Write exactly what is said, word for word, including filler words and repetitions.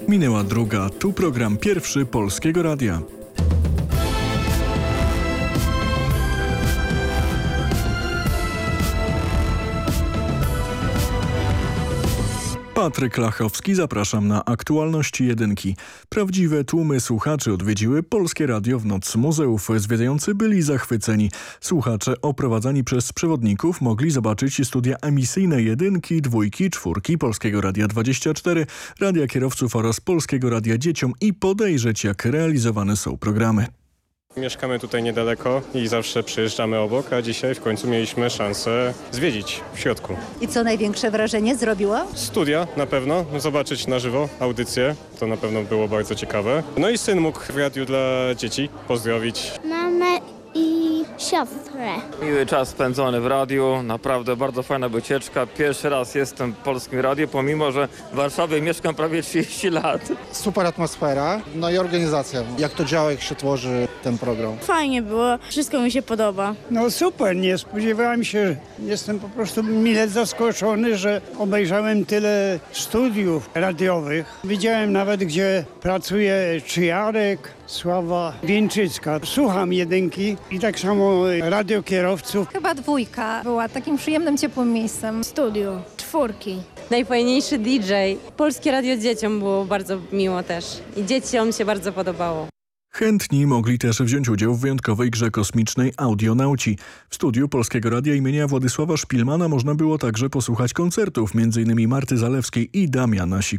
Minęła druga, tu program pierwszy Polskiego Radia. Patryk Lachowski, zapraszam na aktualności jedynki. Prawdziwe tłumy słuchaczy odwiedziły Polskie Radio w Noc Muzeów. Zwiedzający byli zachwyceni. Słuchacze oprowadzani przez przewodników mogli zobaczyć studia emisyjne jedynki, dwójki, czwórki, Polskiego Radia dwadzieścia cztery, Radia Kierowców oraz Polskiego Radia Dzieciom i podejrzeć, jak realizowane są programy. Mieszkamy tutaj niedaleko i zawsze przyjeżdżamy obok, a dzisiaj w końcu mieliśmy szansę zwiedzić w środku. I co największe wrażenie zrobiło? Studia na pewno, zobaczyć na żywo audycję, to na pewno było bardzo ciekawe. No i syn mógł w radiu dla dzieci pozdrowić. Mamę i siostrę. Miły czas spędzony w radiu, naprawdę bardzo fajna wycieczka. Pierwszy raz jestem w Polskim Radiu, pomimo że w Warszawie mieszkam prawie trzydzieści lat. Super atmosfera, no i organizacja. Jak to działa, jak się tworzy ten program. Fajnie było, wszystko mi się podoba. No super, nie spodziewałem się, jestem po prostu mile zaskoczony, że obejrzałem tyle studiów radiowych. Widziałem nawet, gdzie pracuje Czyjarek, Sława Wieńczycka. Słucham jedynki i tak samo radio kierowców. Chyba dwójka była takim przyjemnym, ciepłym miejscem. Studio, czwórki. Najfajniejszy D J. Polskie Radio Dzieciom było bardzo miło też. I dzieciom się bardzo podobało. Chętni mogli też wziąć udział w wyjątkowej grze kosmicznej Audionauci. W studiu Polskiego Radia imienia Władysława Szpilmana można było także posłuchać koncertów, między innymi Marty Zalewskiej i Damiana Sik.